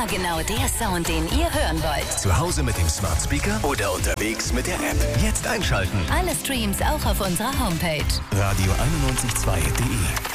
Immer genau der Sound, den ihr hören wollt. Zu Hause mit dem Smart Speaker oder unterwegs mit der App. Jetzt einschalten. Alle Streams auch auf unserer Homepage. Radio912.de